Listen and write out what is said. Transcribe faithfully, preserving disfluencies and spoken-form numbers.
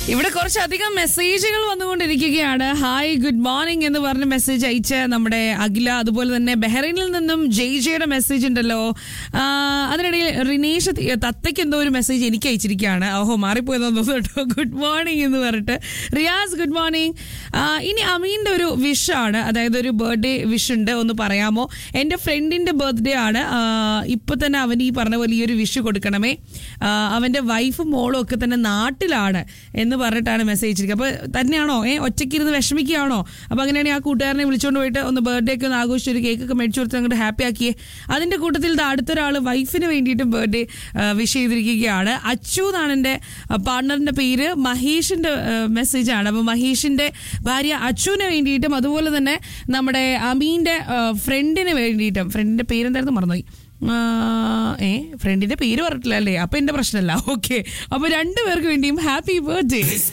ഇവിടെ കുറച്ചധികം മെസ്സേജുകൾ വന്നുകൊണ്ടിരിക്കുകയാണ്. ഹായ് ഗുഡ് മോർണിംഗ് എന്ന് പറഞ്ഞ് മെസ്സേജ് അയച്ച നമ്മുടെ അഖില, അതുപോലെ തന്നെ ബഹ്റൈനിൽ നിന്നും ജയ് ജയുടെ മെസ്സേജ് ഉണ്ടല്ലോ. അതിനിടയിൽ റിനേഷ് തത്തയ്ക്ക് എന്തോ ഒരു മെസ്സേജ് എനിക്ക് അയച്ചിരിക്കുകയാണ്. ഓഹോ, മാറിപ്പോയതെന്ന് തോന്നുന്നു കേട്ടോ. ഗുഡ് മോർണിംഗ് എന്ന് പറഞ്ഞിട്ട് റിയാസ് ഗുഡ് മോർണിംഗ്. ഇനി അമീൻ്റെ ഒരു വിഷാണ്, അതായത് ഒരു ബർത്ത്ഡേ വിഷ് ഉണ്ട്, ഒന്ന് പറയാമോ? എൻ്റെ ഫ്രണ്ടിൻ്റെ ബർത്ത്ഡേ ആണ്, ഇപ്പൊ തന്നെ അവൻ ഈ പറഞ്ഞ പോലെ ഈ ഒരു വിഷ് കൊടുക്കണമേ. അവൻ്റെ വൈഫും മോളും ഒക്കെ തന്നെ നാട്ടിലാണ് എന്ന് പറഞ്ഞിട്ടാണ് മെസ്സേജ് അയച്ചിരിക്കുക. അപ്പോൾ തന്നെയാണോ ഏ ഒറ്റയ്ക്കിരുന്ന് വിഷമിക്കുകയാണോ? അപ്പോൾ അങ്ങനെയാണെങ്കിൽ ആ കൂട്ടുകാരനെ വിളിച്ചുകൊണ്ട് പോയിട്ട് ഒന്ന് ബർത്ത്ഡേ ഒക്കെ ഒന്ന് ആഘോഷിച്ച് ഒരു കേക്കൊക്കെ മേടിച്ചു കൊടുത്ത് അങ്ങോട്ട് ഹാപ്പി ആക്കിയേ. അതിൻ്റെ കൂട്ടത്തിൽ അടുത്തൊരാൾ വൈഫിന് വേണ്ടിയിട്ടും ബർത്ത്ഡേ വിഷ് ചെയ്തിരിക്കുകയാണ്. അച്ചു എന്നാണ് എൻ്റെ പാർട്ട്ണറിൻ്റെ പേര്. മഹേഷിൻ്റെ മെസ്സേജാണ്. അപ്പോൾ മഹേഷിൻ്റെ ഭാര്യ അച്ചുവിന് വേണ്ടിയിട്ടും അതുപോലെ തന്നെ നമ്മുടെ അമീൻ്റെ ഫ്രണ്ടിന് വേണ്ടിയിട്ടും, ഫ്രണ്ടിൻ്റെ പേരെന്തായിരുന്നു മറന്നുപോയി, ഏ ഫ്രണ്ടിന്റെ പേര് പറഞ്ഞിട്ടില്ല അല്ലേ? അപ്പൊ എന്റെ പ്രശ്നമല്ല. ഓക്കെ, അപ്പൊ രണ്ടുപേർക്ക് വേണ്ടിയും ഹാപ്പി ബർത്ത്ഡേ.